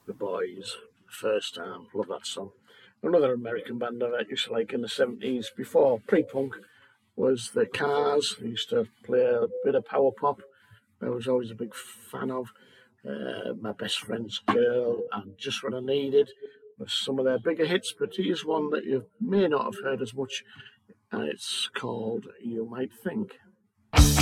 The Boys, First Time, love that song. Another American band I used to like in the 70s, before pre-punk, was the Cars. They used to play a bit of power pop. I was always a big fan of. My Best Friend's Girl and Just What I Needed was some of their bigger hits, but here's one that you may not have heard as much, and it's called You Might Think.